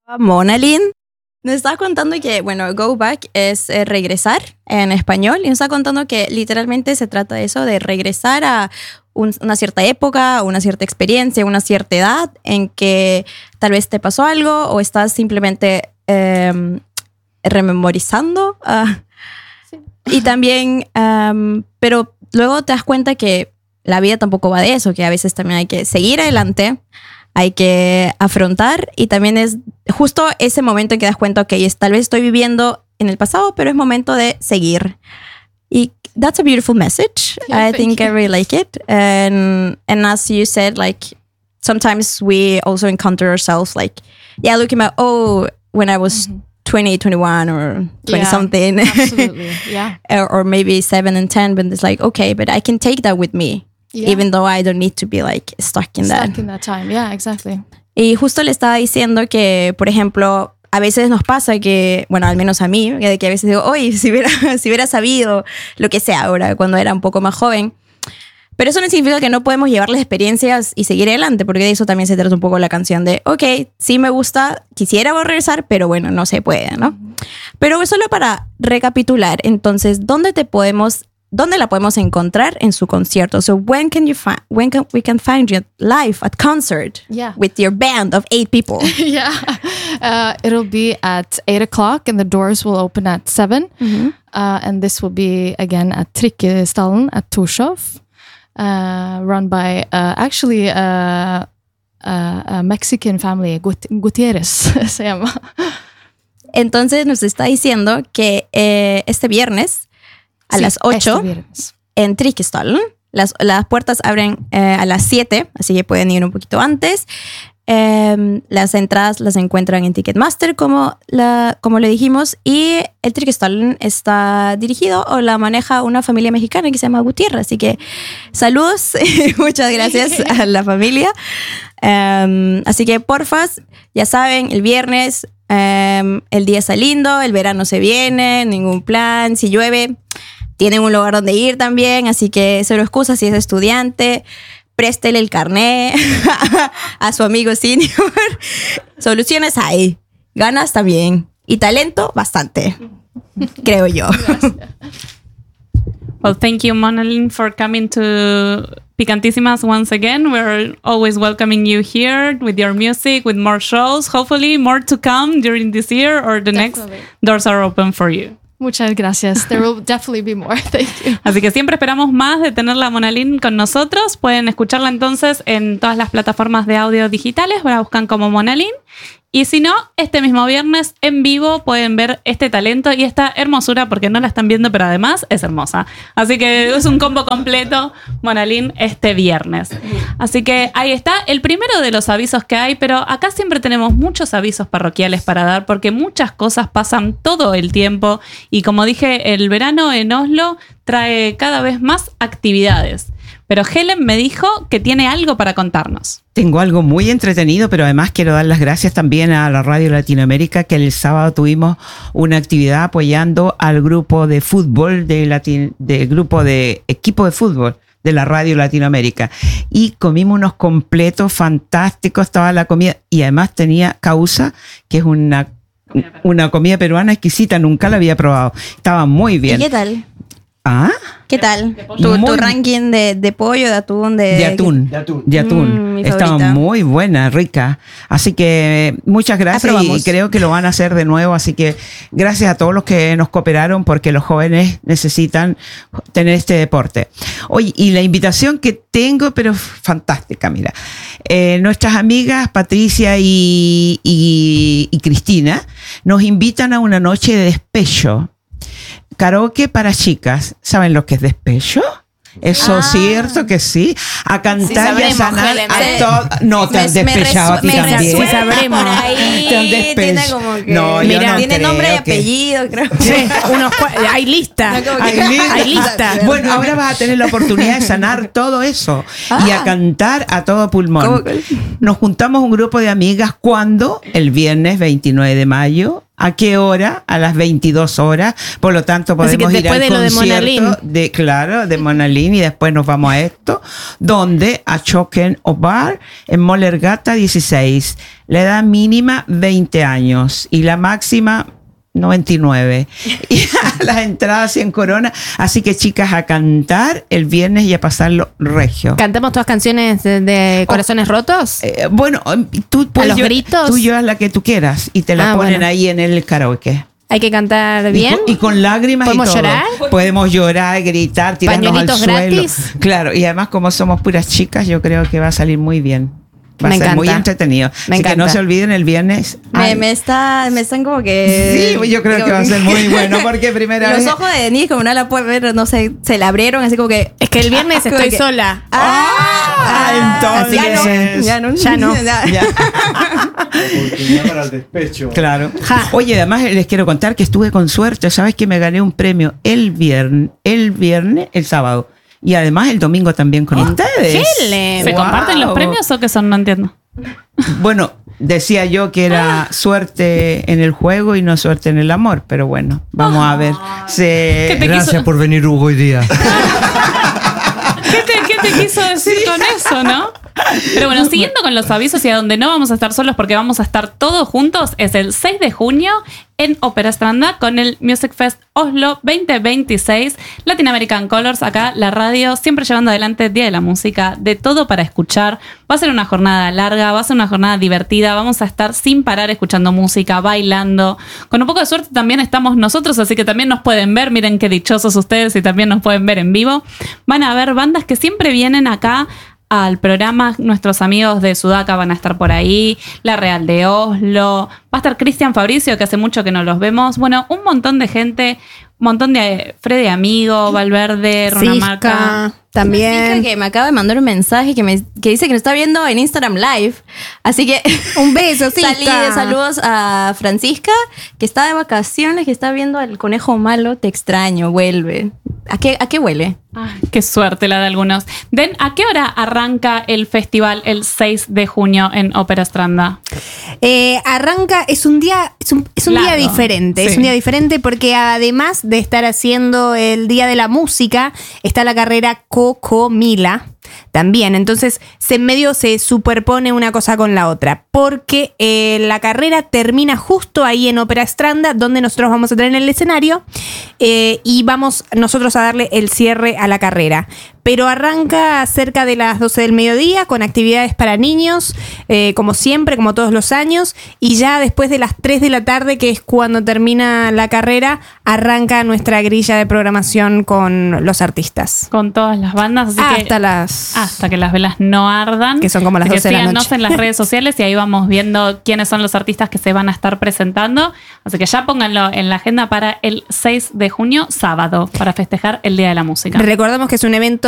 Mona Lynn nos estaba contando que, bueno, go back es regresar en español, y nos está contando que literalmente se trata de eso, de regresar a una cierta época, una cierta experiencia, una cierta edad en que tal vez te pasó algo o estás simplemente rememorizando. Sí. Y también, pero luego te das cuenta que la vida tampoco va de eso, que a veces también hay que seguir adelante, hay que afrontar, y también es justo ese momento en que das cuenta, ok, tal vez estoy viviendo en el pasado, pero es momento de seguir. Y that's a beautiful message. Yeah, I think I really like it. And as you said, like, sometimes we also encounter ourselves like, yeah, looking at, when I was 20, 21 or 20 something. Absolutely, yeah. or maybe 7 and 10, but it's like, okay, but I can take that with me. Yeah. Even though I don't need to be like stuck in that time. Yeah, exactly. Y justo le estaba diciendo que, por ejemplo, a veces nos pasa que, bueno, al menos a mí, que a veces digo, oye, si hubiera sabido lo que sea ahora, cuando era un poco más joven. Pero eso no significa que no podemos llevar las experiencias y seguir adelante, porque de eso también se trata un poco la canción de, ok, sí me gusta, quisiera regresar, pero bueno, no se puede, ¿no? Pero solo para recapitular, entonces, ¿dónde la podemos encontrar en su concierto? So when can we find you live at concert with your band of 8 people? It'll be at 8:00 and the doors will open at 7. And this will be again at Trikkestallen at Torshov, run by a Mexican family, Gutierrez se llama. Entonces nos está diciendo que este viernes a las 8 en Trikkestallen. Las puertas abren a las 7, así que pueden ir un poquito antes. Las entradas las encuentran en Ticketmaster, como le dijimos. Y el Trikkestallen está dirigido o la maneja una familia mexicana que se llama Gutiérrez. Así que saludos, muchas gracias a la familia. Así que porfa, ya saben, el viernes el día está lindo, el verano se viene, ningún plan. Si llueve, tienen un lugar donde ir también, así que cero excusa. Si es estudiante, préstele el carné a su amigo senior. Soluciones hay, ganas también, y talento bastante, creo yo. Well, thank you, Mona Lynn, for coming to Picantísimas once again. We're always welcoming you here with your music, with more shows, hopefully more to come during this year or the next. Doors are open for you. Muchas gracias. There will definitely be more. Thank you. Así que siempre esperamos más de tenerla a Mona Lynn con nosotros. Pueden escucharla entonces en todas las plataformas de audio digitales. La buscan como Mona Lynn. Y si no, este mismo viernes en vivo pueden ver este talento y esta hermosura, porque no la están viendo, pero además es hermosa. Así que es un combo completo, Mona Lynn, este viernes. Así que ahí está el primero de los avisos que hay, pero acá siempre tenemos muchos avisos parroquiales para dar, porque muchas cosas pasan todo el tiempo. Y como dije, el verano en Oslo trae cada vez más actividades. Pero Helen me dijo que tiene algo para contarnos. Tengo algo muy entretenido, pero además quiero dar las gracias también a la Radio Latinoamérica, que el sábado tuvimos una actividad apoyando al grupo de fútbol, grupo de equipo de fútbol de la Radio Latinoamérica. Y comimos unos completos fantásticos, estaba la comida, y además tenía causa, que es una comida peruana exquisita, nunca la había probado. Estaba muy bien. ¿Y qué tal? ¿Ah? ¿Qué tal? Tu ranking de pollo, de atún, de atún. Estaba muy buena, rica. Así que muchas gracias. Y creo que lo van a hacer de nuevo. Así que gracias a todos los que nos cooperaron, porque los jóvenes necesitan tener este deporte. Oye, y la invitación que tengo, pero fantástica, mira. Nuestras amigas Patricia y Cristina nos invitan a una noche de despecho. Karaoke para chicas. ¿Saben lo que es despecho? Eso es cierto que sí. A cantar y a sanar a todos. No, te has despechado a ti también. Sí, sabremos. Por ahí te han despechado. Tiene como que... No, mira, tiene nombre y apellido, creo. Sí, hay lista. Hay lista. Bueno, ahora vas a tener la oportunidad de sanar todo eso y a cantar a todo pulmón. Nos juntamos un grupo de amigas cuando el viernes 29 de mayo ¿A qué hora? A las 22 horas. Por lo tanto, podemos ir al concierto de Monalín, y después nos vamos a esto, donde a Choquen o Bar en Molergata 16. La edad mínima 20 años y la máxima 99. Y las entradas 100 coronas. Así que, chicas, a cantar el viernes y a pasarlo regio. ¿Cantamos todas canciones de Corazones Rotos? Bueno, tú puedes, ¿a los gritos? Tú llevas la que tú quieras y te la ponen ahí en el karaoke. Hay que cantar bien. Y con lágrimas y todo. ¿Podemos llorar? Podemos llorar, gritar, tirarnos al suelo. Gratis. Claro, y además, como somos puras chicas, yo creo que va a salir muy bien. Va a ser muy entretenido. Así que no se olviden el viernes. Me están como que... Sí, yo creo que va a ser muy bueno, porque primera vez... Los ojos de Denise, como no la puede ver, no sé, se la abrieron, así como que... Es que el viernes estoy sola. Entonces... Ya no. Oportunidad para el despecho. Claro. Oye, además les quiero contar que estuve con suerte. ¿Sabes que me gané un premio el sábado? Y además el domingo también con ustedes. ¿Se comparten los premios o qué son? No entiendo. Bueno, decía yo que era suerte en el juego y no suerte en el amor, pero bueno, vamos a ver. Gracias por venir, Hugo, hoy día. ¿Qué te quiso decir con eso, no? Pero bueno, siguiendo con los avisos y a donde no vamos a estar solos porque vamos a estar todos juntos, es el 6 de junio en Ópera Stranda con el Music Fest Oslo 2026, Latin American Colors, acá la radio, siempre llevando adelante Día de la Música, de todo para escuchar. Va a ser una jornada larga, va a ser una jornada divertida, vamos a estar sin parar escuchando música, bailando. Con un poco de suerte también estamos nosotros, así que también nos pueden ver, miren qué dichosos ustedes y también nos pueden ver en vivo. Van a haber bandas que siempre vienen acá al programa, nuestros amigos de Sudaca van a estar por ahí, La Real de Oslo, va a estar Cristian Fabricio, que hace mucho que no los vemos, bueno, un montón de gente, un montón de Freddy Amigo, Valverde, Runamarca. También. Que me acaba de mandar un mensaje que dice que nos está viendo en Instagram Live. Así que un beso, sí. Saludos a Francisca, que está de vacaciones, que está viendo al conejo malo. Te extraño, vuelve. ¿A qué huele? Ay, qué suerte la de algunos. Den, ¿a qué hora arranca el festival el 6 de junio en Ópera Stranda? Arranca, es un día diferente. Sí. Es un día diferente porque además de estar haciendo el Día de la Música, está la carrera Cocomila también. Entonces, en medio se superpone una cosa con la otra. Porque la carrera termina justo ahí en Ópera Stranda, donde nosotros vamos a tener el escenario y vamos nosotros a darle el cierre a la carrera. Pero arranca cerca de las 12 del mediodía con actividades para niños, como siempre, como todos los años. Y ya después de las 3 de la tarde, que es cuando termina la carrera, arranca nuestra grilla de programación con los artistas. Con todas las bandas. Así hasta que las velas no ardan. Que son como las 12 de la noche. Síganos en las redes sociales y ahí vamos viendo quiénes son los artistas que se van a estar presentando. Así que ya pónganlo en la agenda para el 6 de junio, sábado, para festejar el Día de la Música. Recordamos que es un evento